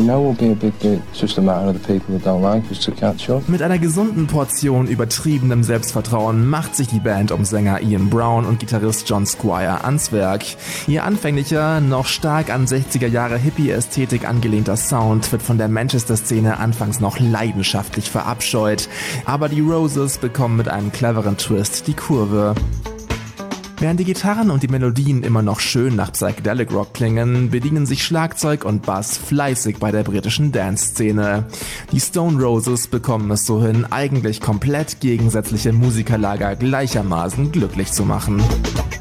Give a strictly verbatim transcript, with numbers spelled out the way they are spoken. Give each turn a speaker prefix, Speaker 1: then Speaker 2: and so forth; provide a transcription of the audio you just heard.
Speaker 1: know will be a big deal. It's just a matter of the people that don't like us to catch up.
Speaker 2: Mit einer gesunden Portion übertriebenem Selbstvertrauen macht sich die Band um Sänger Ian Brown und Gitarrist John Squire ans Werk. Ihr anfänglicher, noch stark an sechziger Jahre Hippie-Ästhetik angelehnter Sound wird von der Manchester-Szene anfangs noch leidenschaftlich verabscheut. Aber die Roses bekommen mit einem cleveren Twist die Kurve. Während die Gitarren und die Melodien immer noch schön nach Psychedelic Rock klingen, bedienen sich Schlagzeug und Bass fleißig bei der britischen Dance-Szene. Die Stone Roses bekommen es so hin, eigentlich komplett gegensätzliche Musikerlager gleichermaßen glücklich zu machen.